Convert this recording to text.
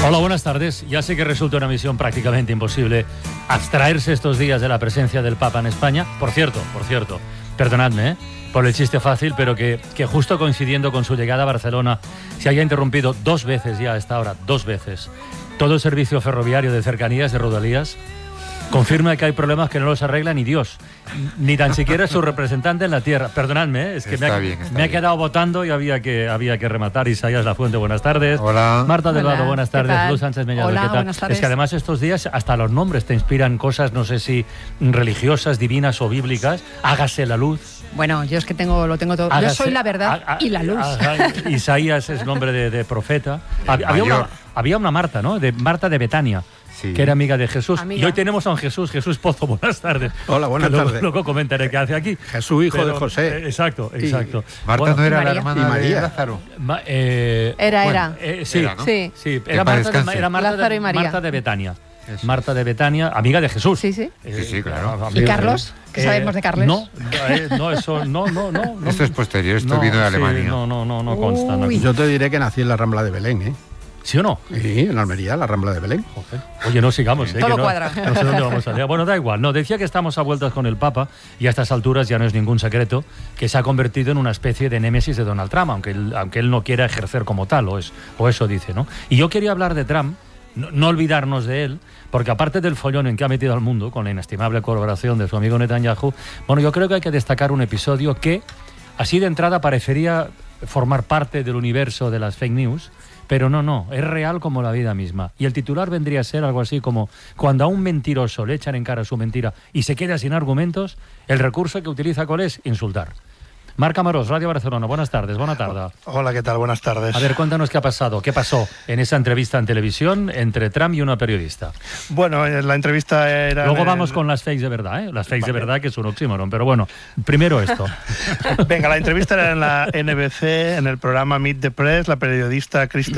Hola, buenas tardes. Ya sé que resulta una misión prácticamente imposible abstraerse estos días de la presencia del Papa en España. Por cierto, perdonadme, por el chiste fácil, pero que justo coincidiendo con su llegada a Barcelona se haya interrumpido 2 veces ya a esta hora, 2 veces, todo el servicio ferroviario de cercanías, de Rodalías, confirma que hay problemas que no los arregla ni Dios, ni tan siquiera su representante en la tierra. Perdonadme, es que me ha quedado votando y había que rematar. Isaías Lafuente, buenas tardes. Hola. Marta Delgado, buenas tardes. Luz Sánchez Mellado, Hola, ¿qué tal? buenas tardes. Es que además estos días hasta los nombres te inspiran cosas, no sé si religiosas, divinas o bíblicas. Hágase la luz. Bueno, yo es que lo tengo todo. Yo soy la verdad y la luz. Isaías es nombre de profeta. Había una Marta, ¿no? Marta de Betania. Sí. Que era amiga de Jesús. Amiga. Y hoy tenemos a un Jesús Pozo. Buenas tardes. Hola, buenas tardes. Luego comentaré qué hace aquí. Jesús, hijo de José. Exacto. Marta no era la hermana de Lázaro. Era. Sí, era, ¿no? Sí. Era Lázaro y María. Marta de Betania. Eso. Marta de Betania, amiga de Jesús. Sí. Sí, claro. ¿Y Carlos? ¿Qué sabemos de Carlos? No, eso no. Esto es posterior, esto vino de Alemania. Sí, no consta. No. Yo te diré que nací en la Rambla de Belén, ¿eh? ¿Sí o no? Sí, en Almería, la Rambla de Belén. Oye, no sigamos, Todo que cuadra. No sé dónde vamos a ir. Bueno, da igual. No, decía que estamos a vueltas con el Papa y a estas alturas ya no es ningún secreto que se ha convertido en una especie de némesis de Donald Trump, aunque él no quiera ejercer como tal, o eso dice, ¿no? Y yo quería hablar de Trump, no olvidarnos de él, porque aparte del follón en que ha metido al mundo con la inestimable colaboración de su amigo Netanyahu, bueno, yo creo que hay que destacar un episodio que, así de entrada, parecería formar parte del universo de las fake news, pero no, es real como la vida misma. Y el titular vendría a ser algo así como: cuando a un mentiroso le echan en cara su mentira y se queda sin argumentos, el recurso que utiliza ¿cuál es? Insultar. Marc Amarós, Radio Barcelona, buenas tardes, buena tarde. Hola, ¿qué tal? Buenas tardes. A ver, cuéntanos qué ha pasado, qué pasó en esa entrevista en televisión entre Trump y una periodista. Bueno, la entrevista era... Luego vamos con las fakes de verdad, ¿eh? Las fakes de verdad, que es un oxímoron, pero bueno, primero esto. Venga, la entrevista era en la NBC, en el programa Meet the Press, la periodista Kristen